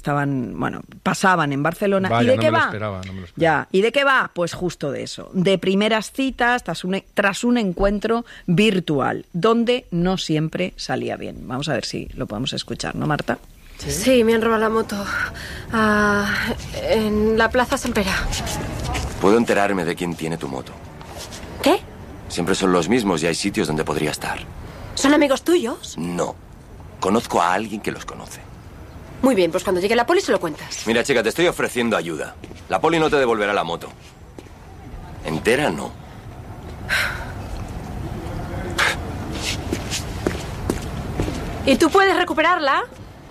estaban, bueno, pasaban en Barcelona. Vaya, ¿Y de no qué me lo va? esperaba, no me lo esperaba. Ya, ¿y de qué va? Pues justo de eso, de primeras citas tras un encuentro virtual, donde no siempre salía bien. Vamos a ver si lo podemos escuchar, ¿no, Marta? Sí, me han robado la moto. En la Plaza San Pere. Puedo enterarme de quién tiene tu moto. ¿Qué? Siempre son los mismos y hay sitios donde podría estar. ¿Son amigos tuyos? No. Conozco a alguien que los conoce. Muy bien, pues cuando llegue la poli se lo cuentas. Mira, chica, te estoy ofreciendo ayuda. La poli no te devolverá la moto. Entera, no. ¿Y tú puedes recuperarla?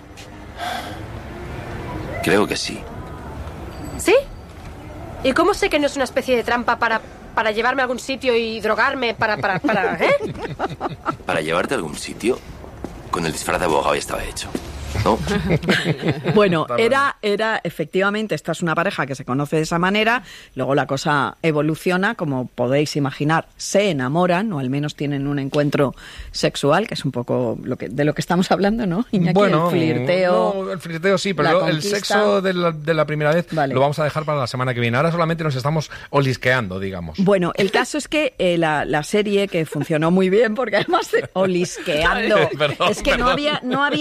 Creo que sí. ¿Sí? ¿Y cómo sé que no es una especie de trampa para llevarme a algún sitio y drogarme ¿eh? ¿Para llevarte a algún sitio? Con el disfraz de abogado ya estaba hecho, ¿no? Bueno, era efectivamente, esta es una pareja que se conoce de esa manera, luego la cosa evoluciona, como podéis imaginar, se enamoran, o al menos tienen un encuentro sexual, que es un poco de lo que estamos hablando, ¿no, Iñaki? Bueno, el flirteo. No, el flirteo sí, pero el sexo de la primera vez vale. Lo vamos a dejar para la semana que viene. Ahora solamente nos estamos olisqueando, digamos. Bueno, el caso es que la serie, que funcionó muy bien, porque además olisqueando, Perdón, es que no había,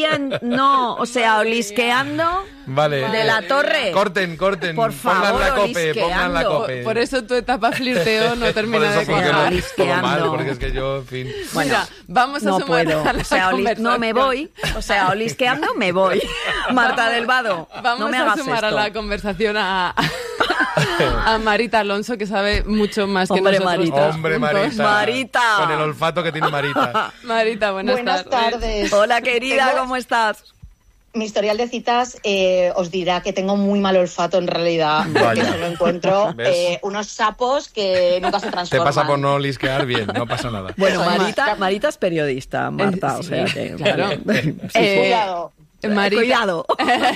o sea, olisqueando vale. de la torre. Corten. Por favor, pongan la cope. Por eso tu etapa flirteo no termina de cuajar. Todo mal, porque es que yo, en fin. Bueno, mira, vamos a no sumar puedo. a la O sea, no me voy. O sea, olisqueando me voy. Marta del Vado, vamos no me a hagas sumar esto. a la conversación a Marita Alonso, que sabe mucho más que Hombre, nosotros. Marita. Hombre, juntos. Marita. Con el olfato que tiene Marita. Marita, buenas tardes. Hola, querida, ¿cómo estás? Mi historial de citas os dirá que tengo muy mal olfato en realidad, porque solo encuentro unos sapos que nunca se Te transforman. pasa por no lisquear bien, no pasa nada. Bueno, Marita es periodista, Marta, o sea que... Claro. Cuidado. Marita, cuidado.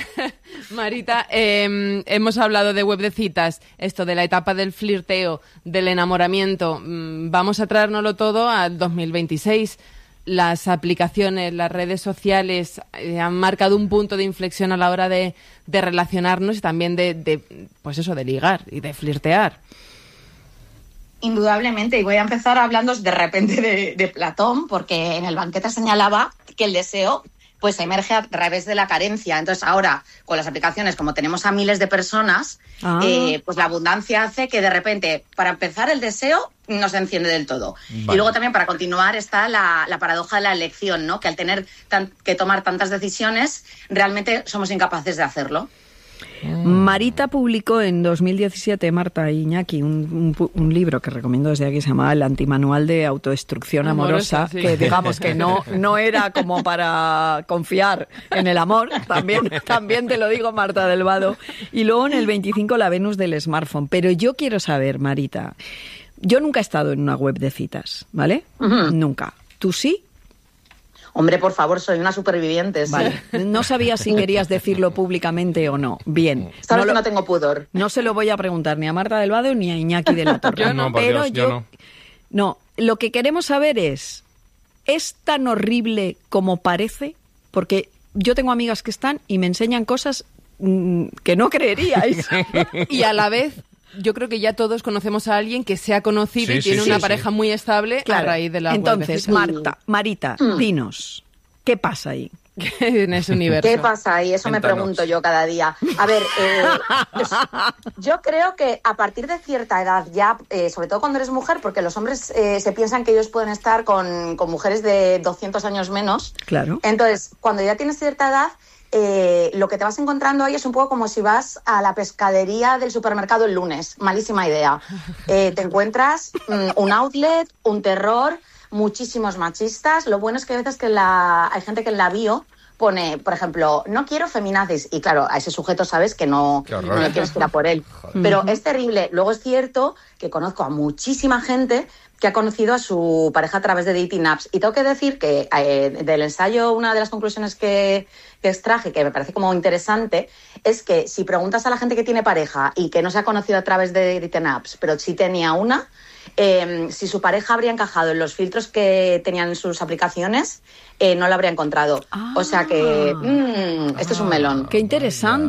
Marita, hemos hablado de web de citas, esto de la etapa del flirteo, del enamoramiento. Vamos a traérnoslo todo al 2026. Las aplicaciones, las redes sociales han marcado un punto de inflexión a la hora de relacionarnos y también pues eso, de ligar y de flirtear. Indudablemente, y voy a empezar hablando de repente de Platón, porque en el banquete señalaba que el deseo pues emerge a través de la carencia. Entonces ahora, con las aplicaciones, como tenemos a miles de personas, pues la abundancia hace que de repente, para empezar, el deseo no se enciende del todo. Vale. Y luego también, para continuar, está la paradoja de la elección, ¿no? Que al tener que tomar tantas decisiones, realmente somos incapaces de hacerlo. Marita publicó en 2017, Marta y Iñaki, un libro que recomiendo desde aquí, se llamaba El Antimanual de Autodestrucción Amorosa, sí. que digamos que no era como para confiar en el amor, también te lo digo, Marta del Vado. Y luego en el 25 la Venus del smartphone. Pero yo quiero saber, Marita, yo nunca he estado en una web de citas, ¿vale? Uh-huh. Nunca. ¿Tú sí? Hombre, por favor, soy una superviviente. Sí. Vale. No sabía si querías decirlo públicamente o no. Bien. Sabes que no tengo pudor. No se lo voy a preguntar ni a Marta del Vado ni a Iñaki de la Torre. Yo no, pero yo no. No, lo que queremos saber ¿es tan horrible como parece? Porque yo tengo amigas que están y me enseñan cosas que no creeríais. Y a la vez, yo creo que ya todos conocemos a alguien que se ha conocido y tiene una pareja muy estable a raíz de la web. Entonces, Marita, dinos, ¿qué pasa ahí? En ese universo. ¿Qué pasa ahí? Eso me pregunto yo cada día. A ver, pues, yo creo que a partir de cierta edad ya, sobre todo cuando eres mujer, porque los hombres se piensan que ellos pueden estar con mujeres de 200 años menos. Claro. Entonces, cuando ya tienes cierta edad, lo que te vas encontrando ahí es un poco como si vas a la pescadería del supermercado el lunes. Malísima idea. Te encuentras un outlet, un terror, muchísimos machistas. Lo bueno es que a veces hay gente que en la bio pone, por ejemplo, no quiero feminazis. Y claro, a ese sujeto sabes que no le quieres tirar por él. Joder. Pero es terrible. Luego es cierto que conozco a muchísima gente que ha conocido a su pareja a través de dating apps. Y tengo que decir que del ensayo, una de las conclusiones que extraje, que me parece como interesante, es que si preguntas a la gente que tiene pareja y que no se ha conocido a través de dating apps, pero sí tenía una, si su pareja habría encajado en los filtros que tenían en sus aplicaciones, no la habría encontrado. O sea que esto es un melón. Qué interesante.